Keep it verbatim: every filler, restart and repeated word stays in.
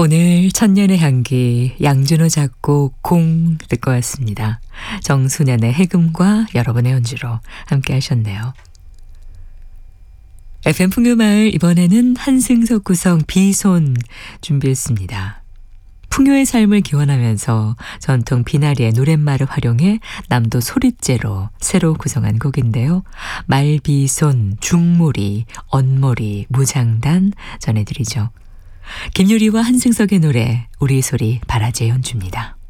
오늘 천년의 향기 양준호 작곡 공 듣고 왔습니다. 정수년의 해금과 여러분의 연주로 함께 하셨네요. 에프엠 풍요마을 이번에는 한승석 구성 비손 준비했습니다. 풍요의 삶을 기원하면서 전통 비나리의 노랫말을 활용해 남도 소릿재로 새로 구성한 곡인데요. 말비손, 중몰이, 언몰이, 무장단 전해드리죠. 김유리와 한승석의 노래 우리 소리 바라제 연주입니다.